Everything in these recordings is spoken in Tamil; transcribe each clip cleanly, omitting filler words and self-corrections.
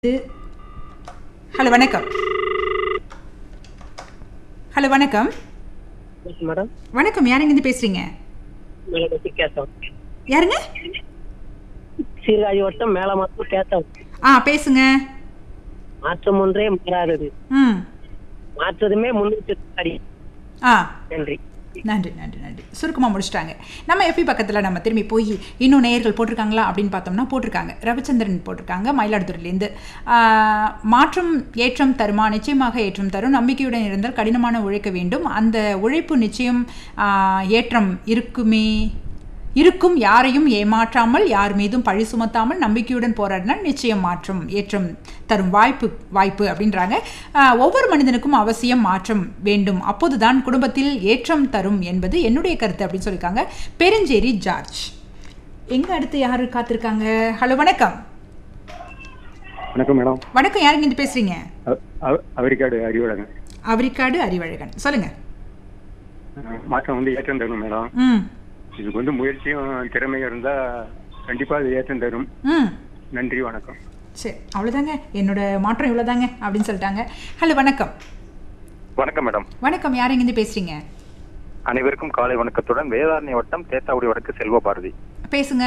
ஹலோ வணக்கம். ஹலோ வணக்கம். மேடம் வணக்கம். யாருங்க பேசுறீங்க? யாருங்க? சீர்காழி வட்டம் மேலமாத்தூர் கேத்தம். பேசுங்க. மாற்றம் ஒன்றே மாறாதது, மாற்றதுமே முன்னூற்றி அடி. நன்றி நன்றி நன்றி நன்றி. சுருக்கமாக முடிச்சிட்டாங்க. நம்ம எஃபி பக்கத்தில் நம்ம திரும்பி போய் இன்னும் நேயர்கள் போட்டிருக்காங்களா அப்படின்னு பார்த்தோம்னா போட்டிருக்காங்க. ரவிச்சந்திரன் போட்டிருக்காங்க மயிலாடுதுறையிலேருந்து. மாற்றம் ஏற்றம் தருமா? நிச்சயமாக ஏற்றம் தரும். நம்பிக்கையுடன் இருந்தால் கடினமான உழைக்க வேண்டும். அந்த உழைப்பு நிச்சயம் ஏற்றம் இருக்கும். யாரையும் ஏமாற்றாமல், யார் மீதும் பழி சுமத்தாமல் நம்பிக்கையுடன் போராடினால் நிச்சயம் மாற்றம் ஏற்றம் தரும். வாய்ப்பு அப்படின்றாங்க. ஒவ்வொரு மனிதனுக்கும் அவசியம் மாற்றம் வேண்டும், அப்போதுதான் குடும்பத்தில் ஏற்றம் தரும் என்பது என்னுடைய கருத்து அப்படின்னு சொல்லியிருக்காங்க. பெருஞ்சேரி ஜார்ஜ். எங்க அடுத்து யாரு காத்திருக்காங்க? ஹலோ வணக்கம். வணக்கம் மேடம். வணக்கம். யாருங்க இருந்து பேசுறீங்க? அவரிக்காடு அறிவழகன். அவரிக்காடு அறிவழகன், சொல்லுங்க. மாற்றம் ஏற்றம் தரும் மேடம். இதுக்கு முயற்சியும் திறமையும் இருந்தா கண்டிப்பா அது ஏற்றம் தரும். நன்றி, வணக்கம். சரி, அவ்வளவுதாங்க. என்னோட மாற்றம் இவ்வளவுதாங்க அப்படின்னு சொல்லிட்டாங்க. ஹலோ வணக்கம். வணக்கம் மேடம். வணக்கம். யாருங்க இருந்து பேசுறீங்க? அனைவருக்கும் காலை வணக்கத்துடன் வேதாரண்ய வட்டம் தேத்தாவுடி வடக்கு செல்வ பாரதி. பேசுங்க.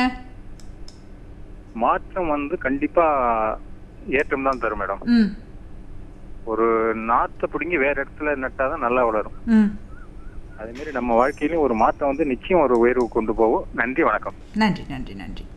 மாற்றம் கண்டிப்பா ஏற்றம் தான் தரும் மேடம். ஒரு நாத்தை பிடுங்கி வேற இடத்துல நட்டாதான் நல்லா வளரும். அதே மாதிரி நம்ம வாழ்க்கையிலும் ஒரு மாற்றம் நிச்சயம் ஒரு உயர்வு கொண்டு போகும். நன்றி, வணக்கம். நன்றி நன்றி நன்றி.